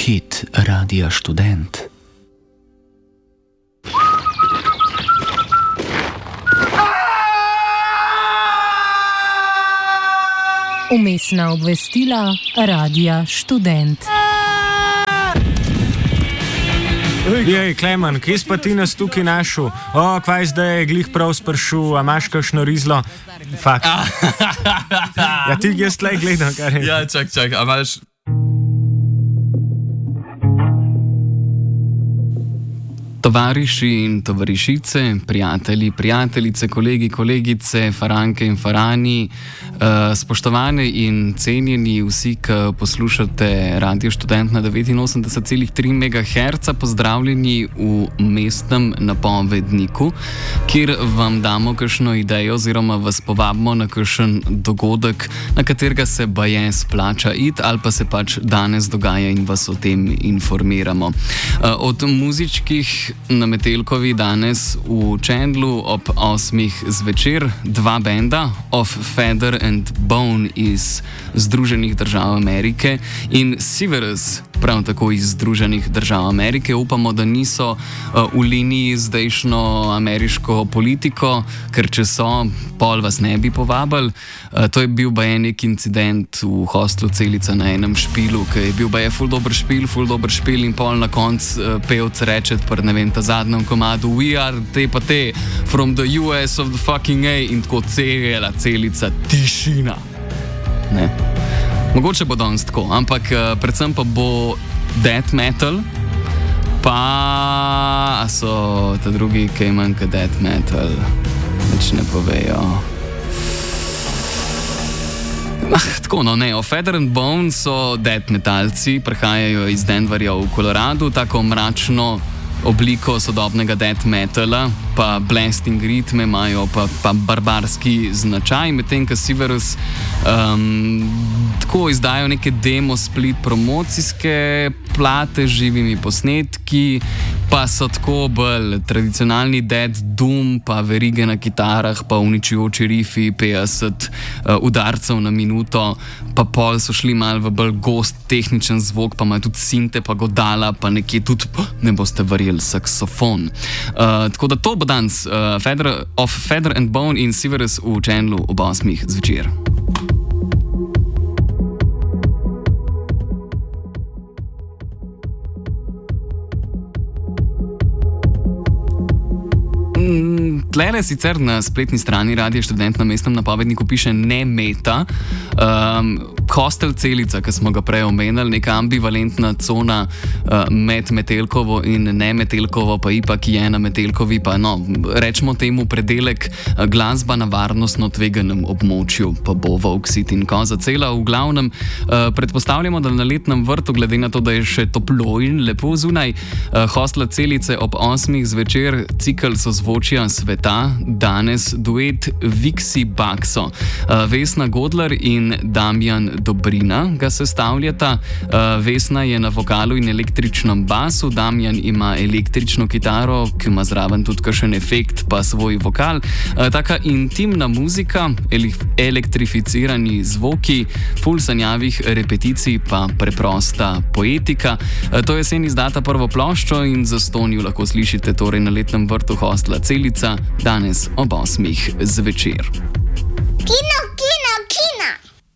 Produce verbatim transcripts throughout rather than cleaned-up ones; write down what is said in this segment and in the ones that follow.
hit Radia Študent. Umestna obvestila Radia Študent. Jej, Klemen, kje si pa ti nas tukaj našel? O, kvaj zdaj je glih prav spršil, a imaš kakšno rizlo? Fakt. Ja, ti jaz tlej gledam, kar je. Ja, čak, čak, a imaš... Tovariši in tovarišice, prijatelji, prijateljice, kolegi, kolegice, faranke in farani, spoštovane in cenjeni vsi, ki poslušate Radio Študent na devetinosemdeset celih tri megaherca, pozdravljeni v mestnem napovedniku, kjer vam damo kakšno idejo oziroma vas povabimo na kakšen dogodek, na katerega se baje splača iti ali pa se pač danes dogaja in vas o tem informiramo. Od muzičkih na Metelkovi danes v Chandlu ob osmih zvečer dva benda, Of Feather and Bone iz Združenih držav Amerike in Severus, prav tako iz Združenih držav Amerike. Upamo, da niso uh, v liniji z zdajšnjo ameriško politiko, ker če so, pol vas ne bi povabili. Uh, to je bil baje nek incident v hostlu Celica na enem špilu, ki je bil baje ful dober špil, ful dober špil in pol na konc uh, pevc reče pr ne vem, ta zadnjem komadu We are te pa te from the U S of the fucking A in tako cela Celica tišina. Ne. Mogoče bo danes tako, ampak uh, predvsem pa bo death metal, pa so ta drugi, ki manj kot death metal, več ne povejo. Ah, tako, no, ne, Of Feather and Bone so death metalci, prihajajo iz Denverja v Colorado, tako mračno obliko sodobnega death metala, pa blasting ritme imajo, pa, pa barbarski značaj, medtem ko Severus um, tako izdajo neke demo split promocijske plate z živimi posnetki, pa so tako bolj tradicionalni death doom, pa verige na kitarah, pa uničujoči rifi, petdeset uh, udarcev na minuto, pa pol so šli malo v bolj gost tehničen zvok, pa imajo tudi sinte, pa godala, pa nekje tudi, ne boste verjeli, saksofon. Uh, tako da to bo danes uh, Feather, Of Feather and Bone in Severus v Chandlu ob osmih zvečer. Tlele sicer na spletni strani Radia Študent na mestnem napovedniku piše ne meta, um, hostel Celica, ki smo ga prej omenili, neka ambivalentna cona uh, med Metelkovo in ne Metelkovo, pa ipa, ki je na Metelkovi, pa no, rečemo temu predelek uh, glasba na varnostno tveganem območju, pa bo Volksit in Koza Cela. V glavnem uh, predpostavljamo, da na letnem vrtu, glede na to, da je še toplo in lepo zunaj, uh, hostla Celice ob osmih zvečer, cikel so zvočja sveta, danes duet Vixi Baxo. Uh, Vesna Godler in Damjan Dobrina ga sestavljata. Uh, Vesna je na vokalu in električnem basu, Damjan ima električno kitaro, ki ima zraven tudi kakšen efekt, pa svoj vokal. Uh, taka intimna muzika, elektrificirani zvoki, ful sanjavih repeticij, pa preprosta poetika. Uh, to jesen izdata prvo ploščo in zastonj ju lahko slišite torej na letnem vrtu hostla Celica, danes ob osmih zvečer. Kino, kino, kino!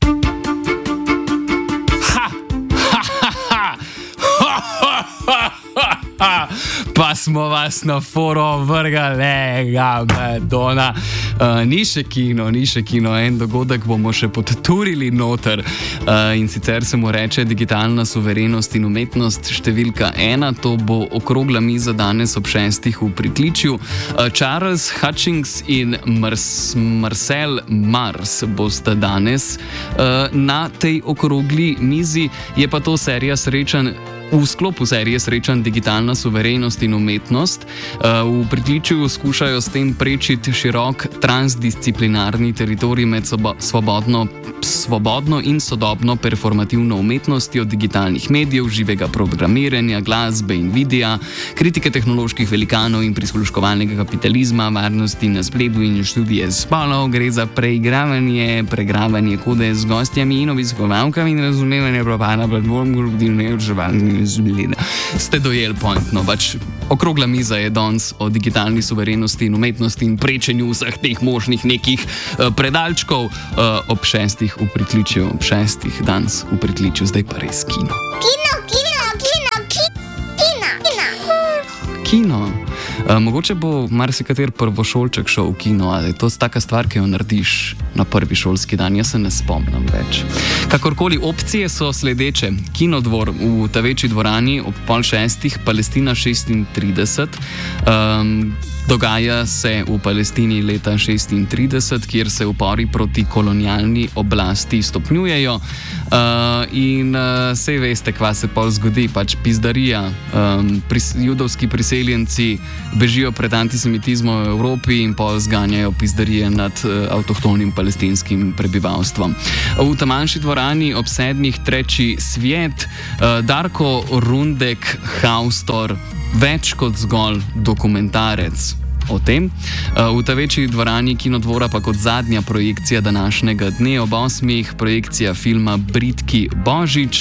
Ha! Ha, ha, ha! Ha, ha, ha, ha, ha! Pa smo vas na foro vrgali, ga Madonna. Uh, ni še kino, ni še kino, en dogodek bomo še podturili noter. Uh, in sicer se mu reče digitalna suverenost in umetnost številka ena. To bo okrogla miza danes ob šestih v Pritličju. Uh, Charles Hutchings in Mars, Marcel Mars bosta danes uh, na tej okrogli mizi. Je pa to serija srečanj v sklopu serije srečanj Digitalna suverenost in umetnost. V Pritličju skušajo s tem prečiti širok transdisciplinarni teritorij med svobodno, svobodno in sodobno performativno umetnostjo digitalnih medijev, živega programiranja, glasbe in videa, kritike tehnoloških velikanov in prisluškovalnega kapitalizma, varnosti na spletu in študije spolov. Gre za preigravanje, pregravanje kode z gostjami in obiskovalkami in razumevanje propada platform koruptivne vzdrževalnih Ste dojeli point, no, pač okrogla miza je danes o digitalni suverenosti in umetnosti in prečenju vseh teh možnih nekih uh, predalčkov uh, ob šestih v pritličju, ob šestih danes v pritličju, zdaj pa res kino. Kino, kino, kino, ki- kino, kino. Kino. Uh, mogoče bo marsikater prvošolček šel v kino, ali je to taka stvar, ki jo narediš na prvi šolski dan, jaz se ne spomnim več. Kakorkoli, opcije so sledeče. Kinodvor v ta večji dvorani ob pol šestih, Palestina šestintrideset. Um, Dogaja se v Palestini leta šestintrideset, kjer se upori proti kolonialni oblasti stopnjujejo uh, in uh, sej veste, kva se pol zgodi, pač pizdarija. Um, pris, judovski priseljenci bežijo pred antisemitizmom v Evropi in pol zganjajo pizdarije nad uh, avtohtonim palestinskim prebivalstvom. V ta manjši dvorani ob sedmih treči svet, uh, Darko Rundek Haustor, več kot zgolj dokumentarec o tem. V ta večji dvorani Kinodvora pa kot zadnja projekcija današnjega dne ob osmih projekcija filma Britki Božič.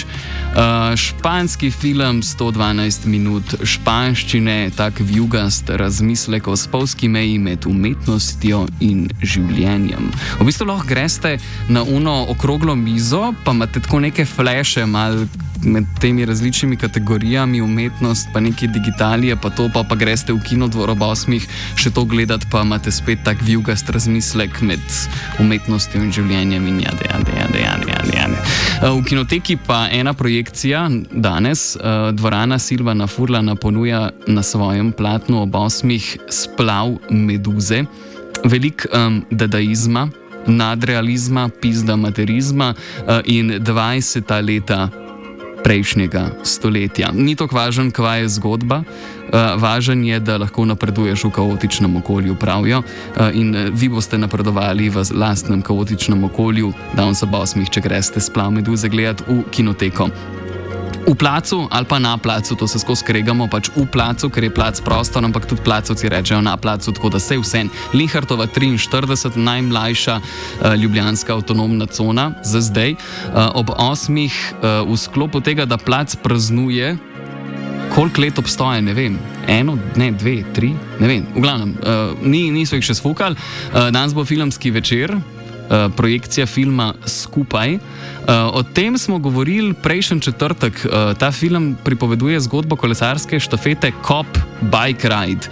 Španski film, sto dvanajst minut španščine, tak vjugast razmislek o spolski meji med umetnostjo in življenjem. V bistvu lahko greste na uno okroglo mizo, pa imate tako neke fleše mal med temi različnimi kategorijami, umetnost, pa neki digitalije, pa to, pa, pa greste v Kinodvor ob osmih še to gledati, pa imate spet tak vjugast razmislek med umetnostjo in življenjem in jade, jade, jade, jade, jade, jade. V Kinoteki pa ena projekcija danes, dvorana Silvana Furlana ponuja na svojem platnu ob osmih Splav meduze, velik um, dadaizma, nadrealizma, pizda materizma uh, in dvajseta leta prejšnjega stoletja. Ni tako važen, kva je zgodba, uh, važen je, da lahko napreduješ v kaotičnem okolju, pravijo, uh, in uh, vi boste napredovali v lastnem kaotičnem okolju, danes ob osmih, če greste Splav meduze gledati v Kinoteko. V placu ali pa na placu, to se skozi skregamo, pač v placu, ker je plac prostor, ampak tudi placovci rečejo na placu, tako da se vse. Linhartova triinštirideset, najmlajša uh, ljubljanska avtonomna cona za zdaj. Uh, ob osmih uh, v sklopu tega, da plac praznuje, koliko let obstoja, ne vem, eno, ne, dve, tri, ne vem, v glavnem, uh, ni, niso jih še sfukali. Uh, danes bo filmski večer, uh, projekcija filma Skupaj. Uh, o tem smo govorili prejšnji četrtek. Uh, ta film pripoveduje zgodbo kolesarske štafete Cop Bike Ride.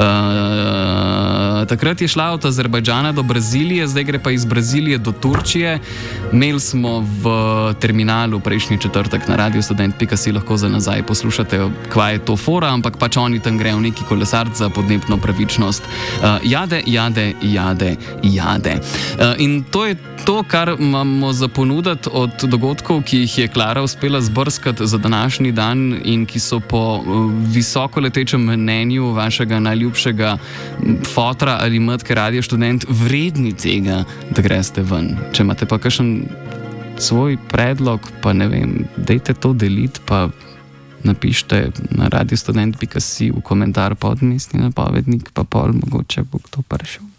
Uh, takrat je šla od Azerbajdžana do Brazilije, zdaj gre pa iz Brazilije do Turčije. Imeli smo v terminalu prejšnji četrtek na radio student pika si lahko za nazaj poslušate, kva je to fora, ampak pač oni tam grejo neki kolesarc za podnebno pravičnost. Uh, jade, jade, jade, jade. Uh, in to je to, kar imamo za ponuditi od dogodkov, ki jih je Klara uspela zbrskati za današnji dan in ki so po visoko letečem mnenju vašega najljubšega fotra ali matke Radio Študent vredni tega, da greste ven. Če imate pa kakšen svoj predlog, pa ne vem, dejte to deliti, pa napišite na radio student pika si v komentar pod mestni napovednik, pa pol mogoče bo kdo prišel.